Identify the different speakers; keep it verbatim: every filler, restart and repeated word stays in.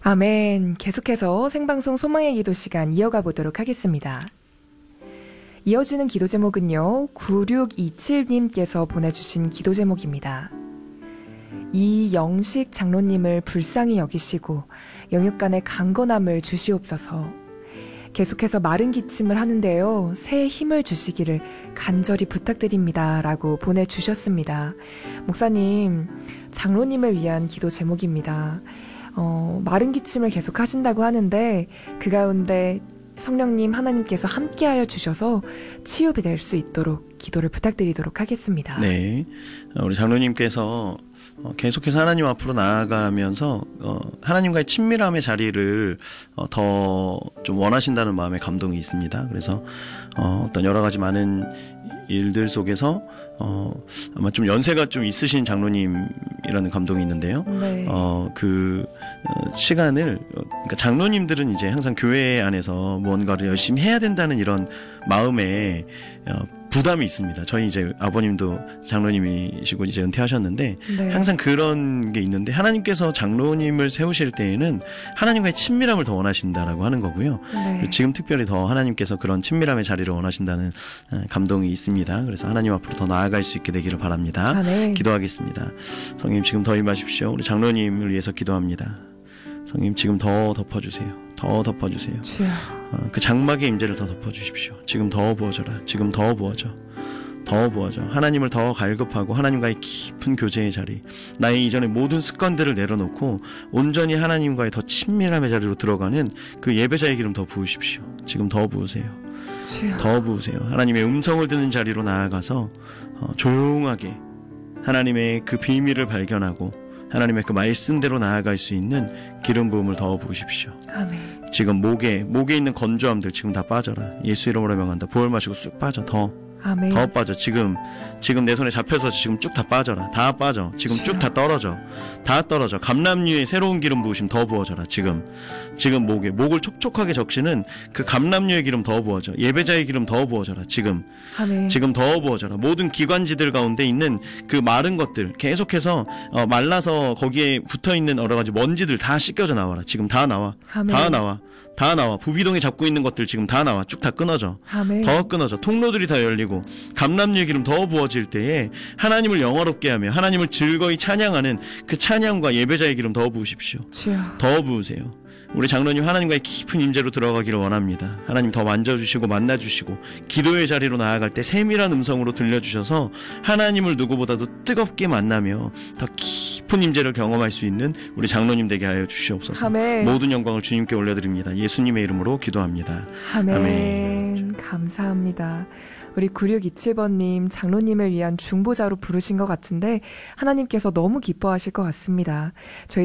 Speaker 1: 아멘. 계속해서 생방송 소망의 기도 시간 이어가 보도록 하겠습니다. 이어지는 기도 제목은요, 구육이칠님께서 보내주신 기도 제목입니다. 이영식 장로님을 불쌍히 여기시고 영육간의 강건함을 주시옵소서. 계속해서 마른 기침을 하는데요, 새해 힘을 주시기를 간절히 부탁드립니다. 라고 보내주셨습니다. 목사님, 장로님을 위한 기도 제목입니다. 어, 마른 기침을 계속 하신다고 하는데 그 가운데 성령님 하나님께서 함께하여 주셔서 치유가 될 수 있도록 기도를 부탁드리도록 하겠습니다.
Speaker 2: 네, 우리 장로님께서 계속해서 하나님 앞으로 나아가면서 하나님과의 친밀함의 자리를 더 좀 원하신다는 마음의 감동이 있습니다. 그래서 어떤 여러 가지 많은 일들 속에서 어 아마 좀 연세가 좀 있으신 장로님이라는 감동이 있는데요.
Speaker 1: 네.
Speaker 2: 어 그 시간을, 그러니까 장로님들은 이제 항상 교회 안에서 무언가를 열심히 해야 된다는 이런 마음에 어 부담이 있습니다. 저희 이제 아버님도 장로님이시고 이제 은퇴하셨는데
Speaker 1: 네.
Speaker 2: 항상 그런 게 있는데, 하나님께서 장로님을 세우실 때에는 하나님과의 친밀함을 더 원하신다라고 하는 거고요.
Speaker 1: 네.
Speaker 2: 지금 특별히 더 하나님께서 그런 친밀함의 자리를 원하신다는 감동이 있습니다. 그래서 하나님 앞으로 더 나아갈 수 있게 되기를 바랍니다.
Speaker 1: 아, 네.
Speaker 2: 기도하겠습니다. 성님 지금 더 임하십시오. 우리 장로님을 위해서 기도합니다. 성님 지금 더 덮어주세요. 더 덮어주세요.
Speaker 1: 주여.
Speaker 2: 어, 그 장막의 임재를 더 덮어주십시오. 지금 더 부어져라. 지금 더 부어져. 더 부어져. 하나님을 더 갈급하고 하나님과의 깊은 교제의 자리, 나의 이전의 모든 습관들을 내려놓고 온전히 하나님과의 더 친밀함의 자리로 들어가는 그 예배자의 기름 더 부으십시오. 지금 더 부으세요.
Speaker 1: 주여.
Speaker 2: 더 부으세요. 하나님의 음성을 듣는 자리로 나아가서 어, 조용하게 하나님의 그 비밀을 발견하고 하나님의 그 말씀대로 나아갈 수 있는 기름 부음을 더 부으십시오.
Speaker 1: 아멘.
Speaker 2: 지금 목에 목에 있는 건조함들 지금 다 빠져라. 예수 이름으로 명한다. 보혈 마시고 쑥 빠져. 더
Speaker 1: 아멘.
Speaker 2: 더 빠져. 지금 지금 내 손에 잡혀서 지금 쭉 다 빠져라. 다 빠져. 지금 쭉 다 떨어져. 다 떨어져. 감람류의 새로운 기름 부으심 더 부어져라. 지금 지금 목에 목을 촉촉하게 적시는 그 감람류의 기름 더 부어져. 예배자의 기름 더 부어져라. 지금
Speaker 1: 아멘.
Speaker 2: 지금 더 부어져라. 모든 기관지들 가운데 있는 그 마른 것들 계속해서 어, 말라서 거기에 붙어있는 여러 가지 먼지들 다 씻겨져 나와라. 지금 다 나와.
Speaker 1: 아멘.
Speaker 2: 다 나와. 다 나와. 부비동이 잡고 있는 것들 지금 다 나와. 쭉 다 끊어져.
Speaker 1: 아멘.
Speaker 2: 더 끊어져. 통로들이 다 열리고 감람류의 기름 더 부어질 때에 하나님을 영화롭게 하며 하나님을 즐거이 찬양하는 그 찬양과 예배자의 기름 더 부으십시오.
Speaker 1: 주여.
Speaker 2: 더 부으세요. 우리 장로님 하나님과의 깊은 임재로 들어가기를 원합니다. 하나님 더 만져주시고 만나주시고 기도의 자리로 나아갈 때 세밀한 음성으로 들려주셔서 하나님을 누구보다도 뜨겁게 만나며 더 깊은 임재를 경험할 수 있는 우리 장로님 되게 하여 주시옵소서.
Speaker 1: 아멘.
Speaker 2: 모든 영광을 주님께 올려드립니다. 예수님의 이름으로 기도합니다.
Speaker 1: 아멘.
Speaker 2: 아멘.
Speaker 1: 감사합니다. 우리 구육이칠번님 장로님을 위한 중보자로 부르신 것 같은데 하나님께서 너무 기뻐하실 것 같습니다. 저희